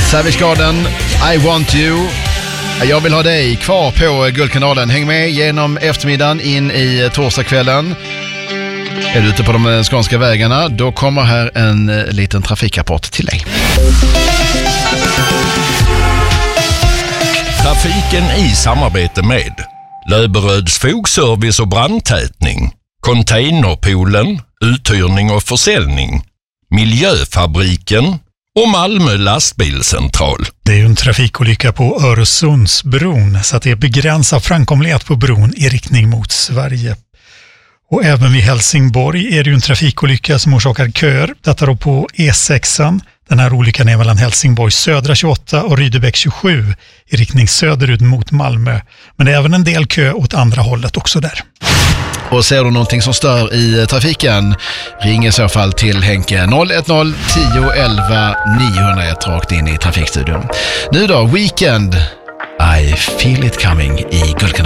Savage Garden, I want you. Jag vill ha dig kvar på Guldkanalen. Häng med genom eftermiddagen in i torsdagskvällen. Är du ute på de skånska vägarna, då kommer här en liten trafikrapport till dig. Trafiken i samarbete med Löberöds fogservice och brandtätning, Containerpoolen, uthyrning och försäljning, Miljöfabriken och Malmö lastbilscentral. Det är ju en trafikolycka på Öresundsbron så att det är begränsad framkomlighet på bron i riktning mot Sverige. Och även vid Helsingborg är det ju en trafikolycka som orsakar köer. Detta då på E6. Den här olyckan är mellan Helsingborg södra 28 och Rydebäck 27 i riktning söderut mot Malmö. Men det är även en del kö åt andra hållet också där. Och ser du någonting som stör i trafiken, ring i så fall till Henke 010 10 11 901 rakt in i trafikstudion. Nu då, Weekend, I feel it coming i Guldkanalen.